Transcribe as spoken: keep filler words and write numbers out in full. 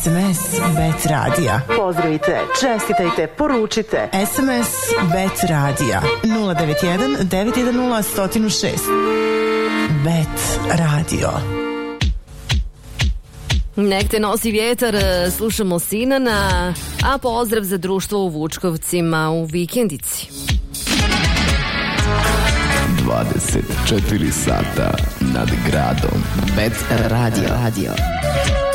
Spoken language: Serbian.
S M S Bet Radija. Pozdravite, čestitajte, poručite. S M S Bet Radija nula devet jedan devet jedan nula jedan zero šest. Bet Radio. Nek te nosi vjetar, slušamo Sinana, a pozdrav za društvo u Vučkovcima u Vikendici. dvadeset četiri sata nad gradom. Bet Radio. Radio.